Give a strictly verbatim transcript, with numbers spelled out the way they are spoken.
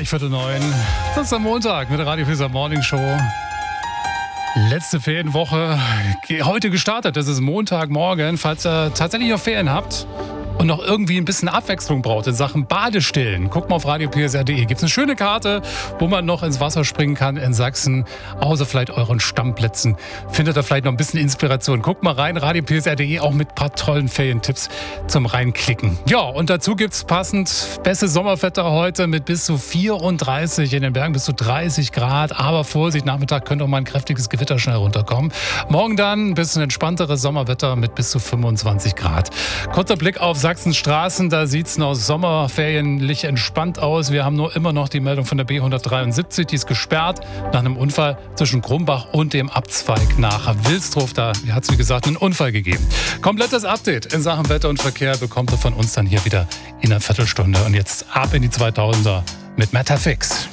gleich Viertel neun. Das ist am Montag mit der Radio Fieser Morning Show. Letzte Ferienwoche heute gestartet. Das ist Montagmorgen. Falls ihr tatsächlich noch Ferien habt und noch irgendwie ein bisschen Abwechslung braucht in Sachen Badestillen, guckt mal auf radio p s r punkt d e. Gibt es eine schöne Karte, wo man noch ins Wasser springen kann in Sachsen, außer vielleicht euren Stammplätzen. Findet ihr vielleicht noch ein bisschen Inspiration. Guckt mal rein, radio p s r punkt d e, auch mit ein paar tollen Ferientipps zum Reinklicken. Ja, und dazu gibt es passend bestes Sommerwetter heute mit bis zu vierunddreißig, in den Bergen bis zu dreißig Grad. Aber Vorsicht, Nachmittag könnte auch mal ein kräftiges Gewitter schnell runterkommen. Morgen dann ein bisschen entspannteres Sommerwetter mit bis zu fünfundzwanzig Grad. Kurzer Blick auf Sachsens Straßen, da sieht es noch sommerferienlich entspannt aus. Wir haben nur immer noch die Meldung von der B hundertdreiundsiebzig, die ist gesperrt nach einem Unfall zwischen Krumbach und dem Abzweig nach Wilsdruf. Da hat es, wie gesagt, einen Unfall gegeben. Komplettes Update in Sachen Wetter und Verkehr bekommt ihr von uns dann hier wieder in einer Viertelstunde. Und jetzt ab in die zweitausender mit Metafix.